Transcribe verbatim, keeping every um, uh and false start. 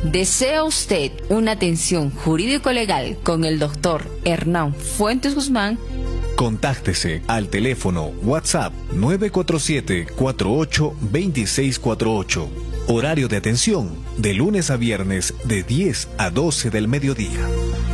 ¿Desea usted una atención jurídico-legal con el doctor Hernán Fuentes Guzmán? Contáctese al teléfono WhatsApp nueve cuatro siete, cuatro ocho, dos seis cuatro ocho. Horario de atención de lunes a viernes de diez a doce del mediodía.